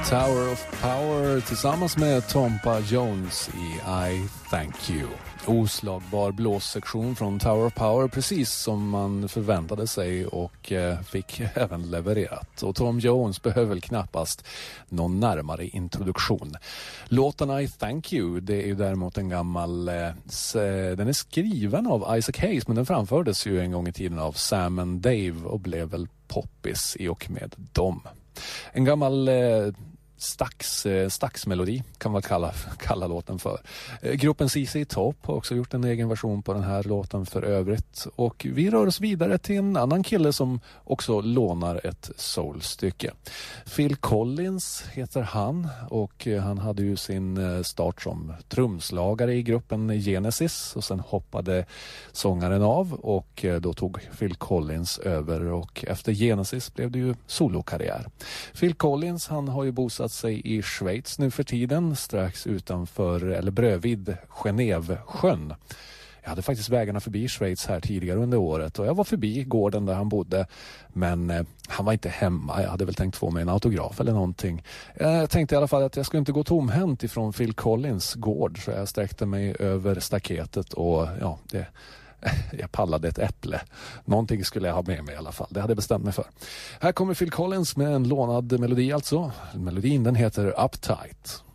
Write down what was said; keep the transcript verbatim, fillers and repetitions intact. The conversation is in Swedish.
Tower of Power tillsammans med Tompa Jones i I Thank You. Oslagbar blåssektion från Tower of Power, precis som man förväntade sig och eh, fick även levererat. Och Tom Jones behöver väl knappast någon närmare introduktion. Låten I Thank You, det är ju däremot en gammal... Eh, den är skriven av Isaac Hayes, men den framfördes ju en gång i tiden av Sam and Dave och blev väl poppis i och med dem. En gammal... Eh, Stax, Stax-melodi kan man kalla, kalla låten för. Gruppen C C Top har också gjort en egen version på den här låten för övrigt. Och vi rör oss vidare till en annan kille som också lånar ett soulstycke. Phil Collins heter han och han hade ju sin start som trumslagare i gruppen Genesis och sen hoppade sångaren av och då tog Phil Collins över och efter Genesis blev det ju solokarriär. Phil Collins, han har ju bosatt sig i Schweiz nu för tiden, strax utanför eller bredvid Genèvesjön. Jag hade faktiskt vägarna förbi Schweiz här tidigare under året och jag var förbi gården där han bodde, men eh, han var inte hemma. Jag hade väl tänkt få mig en autograf eller någonting. Jag tänkte i alla fall att jag skulle inte gå tomhänt ifrån Phil Collins gård, så jag sträckte mig över staketet och ja, det jag pallade ett äpple. Någonting skulle jag ha med mig i alla fall. Det hade jag bestämt mig för. Här kommer Phil Collins med en lånad melodi alltså. Melodin den heter Uptight.